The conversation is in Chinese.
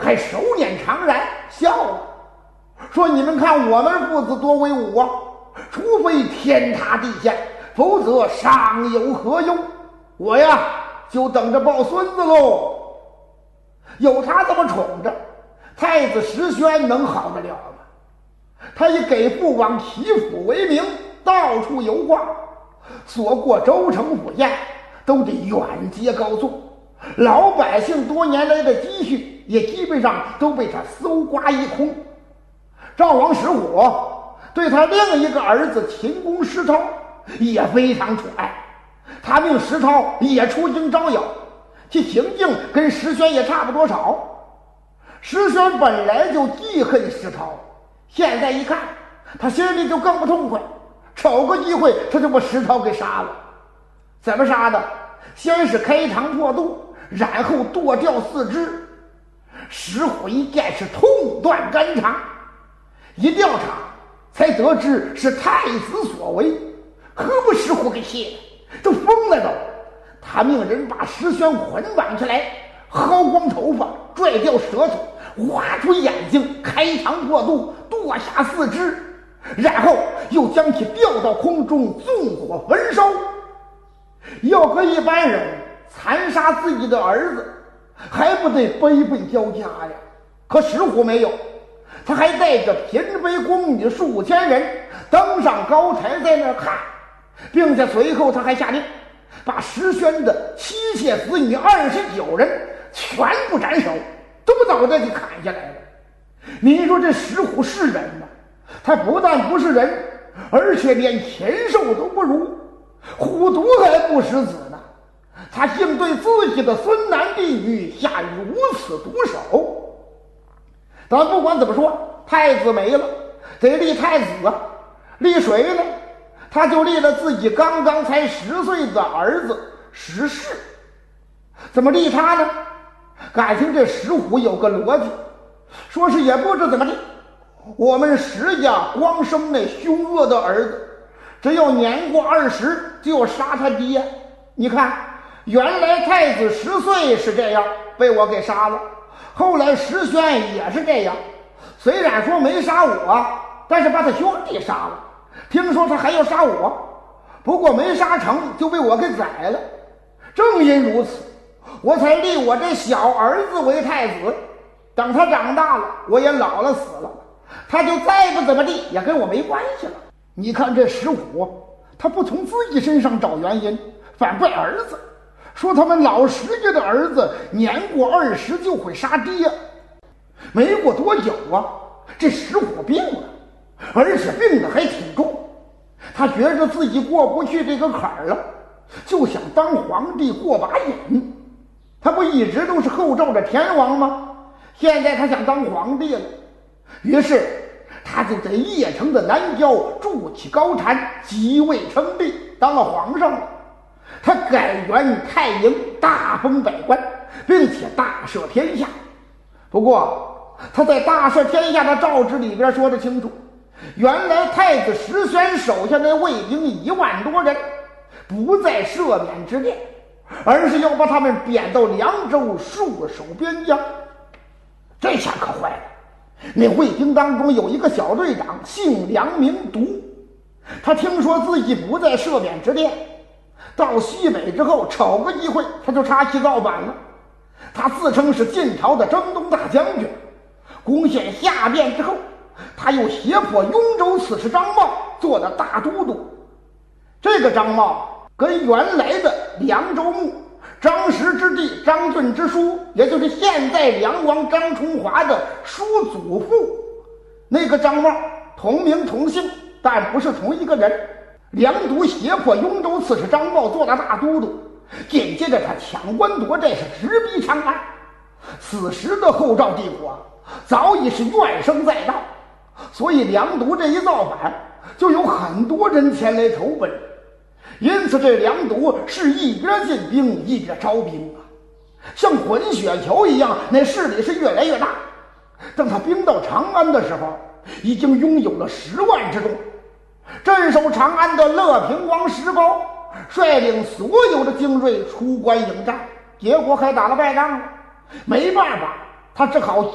还手捻长髯笑了，说：“你们看我们父子多威武啊！除非天塌地陷，否则尚有何忧？我呀，就等着抱孙子喽。”有他这么宠着，太子石宣能好得了吗？他以给父王祈福为名，到处游逛，所过州城府县都得远接高送，老百姓多年来的积蓄也基本上都被他搜刮一空。赵王石虎对他另一个儿子秦公石超也非常宠爱，他命石超也出京招摇，其行径跟石宣也差不多少。石宣本来就记恨石超，现在一看他心里就更不痛快，瞅个机会他就把石超给杀了。怎么杀的？先是开膛破肚，然后剁掉四肢。石虎一见是痛断肝肠，一调查才得知是太子所为，可把石虎给气的都疯了都。他命人把石宣捆绑起来，薅光头发，拽掉舌头，挖出眼睛，开膛破肚，剁下四肢，然后又将其吊到空中，纵火焚烧。要搁一般人残杀自己的儿子，还不得悲悲交加呀？可石虎没有，他还带着嫔妃宫女数千人登上高台在那儿看，并且随后他还下令把石宣的妻妾子女29人全部斩首，都脑袋给砍下来了。你说这石虎是人吗？他不但不是人，而且连禽兽都不如。虎毒还不食子呢，他竟对自己的孙男弟女下如此毒手。但不管怎么说，太子没了，得立太子啊。立谁呢？他就立了自己刚刚才10岁的儿子石氏。怎么立他呢？感情这石虎有个逻辑，说是也不知怎么地，我们石家光生那凶恶的儿子，只要年过20就要杀他爹。你看，原来太子10岁是这样被我给杀了，后来石宣也是这样，虽然说没杀我，但是把他兄弟杀了，听说他还要杀我，不过没杀成就被我给宰了。正因如此，我才立我这小儿子为太子，等他长大了，我也老了死了，他就再不怎么地也跟我没关系了。你看这石虎，他不从自己身上找原因，反怪儿子，说他们老石家的儿子年过20就会杀爹。没过多久啊，这石虎病了，而且病得还挺重。他觉着自己过不去这个坎儿了，就想当皇帝过把瘾。他不一直都是后罩着天王吗？现在他想当皇帝了，于是他就在邺城的南郊筑起高禅，即位称帝，当了皇上了。他改元太营，大封百官，并且大赦天下。不过他在大赦天下的诏旨里边说得清楚，原来太子石宣手下的卫兵1万多人不在赦免之列，而是要把他们贬到凉州戍守边疆。这下可坏了，那卫兵当中有一个小队长姓梁名独，他听说自己不在赦免之列，到西北之后瞅个机会他就插旗造反了。他自称是晋朝的征东大将军，攻陷下汴之后，他又胁迫雍州刺史张茂做了大都督。这个张茂跟原来的凉州牧张实之弟张俊之叔，也就是现在梁王张崇华的叔祖父那个张茂同名同姓，但不是同一个人。梁独胁迫雍州刺史张茂做了大都督，紧接着他抢官夺寨，是直逼长安。此时的后赵帝国早已是怨声载道，所以梁独这一造反，就有很多人前来投奔。因此这梁独是一边进兵一边招兵啊，像滚雪球一样，那势力是越来越大。等他兵到长安的时候，已经拥有了10万之众。镇守长安的乐平王石高率领所有的精锐出关迎战，结果还打了败仗了。没办法，他只好